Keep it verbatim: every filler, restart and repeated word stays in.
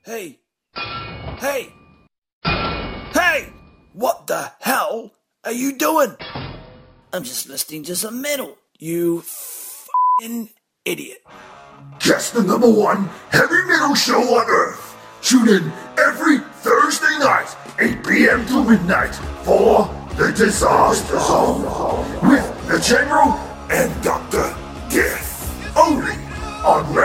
Hey! Hey! Hey! What the hell are you doing? I'm just listening to some metal, you f***ing idiot. Just the number one heavy metal show on Earth. Tune in every Thursday night, eight p.m. to midnight, for The Disaster Zone with the General and Doctor Death. Only on